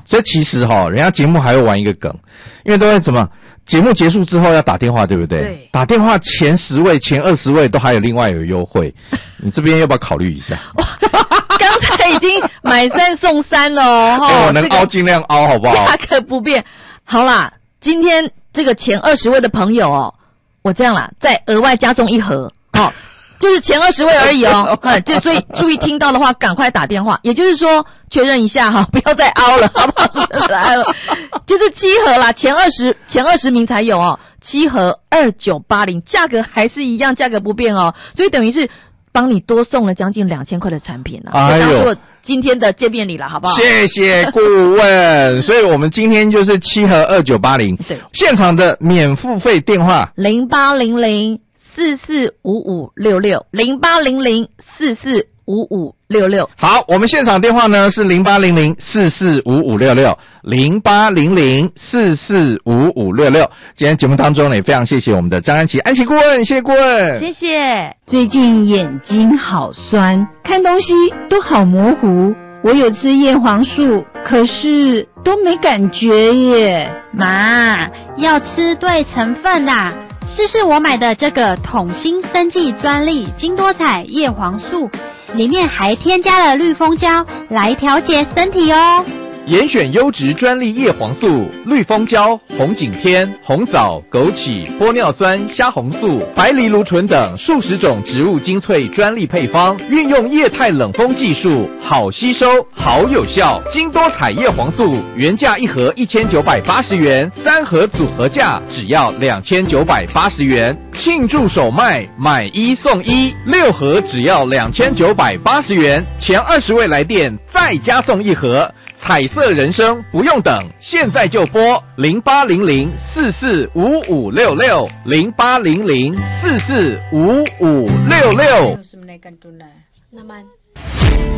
这其实人家节目还会玩一个梗，因为都会怎么节目结束之后要打电话，对不对？ 对， 打电话前10位、前20位都还有另外有优惠，你这边要不要考虑一下？ 刚才已经买3送3了我能凹尽量凹，好不好？ 价格不变。好啦，今天这个前20位的朋友我这样啦，再额外加送1盒就是前20位而已所以注意听到的话，赶快打电话。也就是说，确认一下不要再凹了，好不好？来了，就是7盒啦，前20名才有7盒2980，价格还是一样，价格不变所以等于是帮你多送了将近2000块的产品当做今天的见面礼了，好不好？ 谢谢顾问。所以我们今天就是7盒2980，对，现场的免付费电话 0800445566，0800445566。 好，我们现场电话呢是0800445566，0800445566。今天节目当中呢，也非常谢谢我们的张安琪顾问，谢谢顾问， 谢谢。 最近眼睛好酸，看东西都好模糊。我有吃叶黄素，可是都没感觉耶。 妈，要吃对成分啦。试试我买的这个统新生技专利金多彩叶黄素，里面还添加了绿蜂胶来调节身体哦。 严选优质专利叶黄素、绿蜂胶、红景天、红枣、枸杞、玻尿酸、虾红素、白藜芦醇等数十种植物精粹专利配方，运用液态冷封技术，好吸收，好有效。金多彩叶黄素原价1盒1980元，3盒组合价只要2980元。庆祝首卖，买1送1，6盒只要2980元。前20位来电再加送1盒。彩色人生不用等，现在就拨0800445566，0800445566。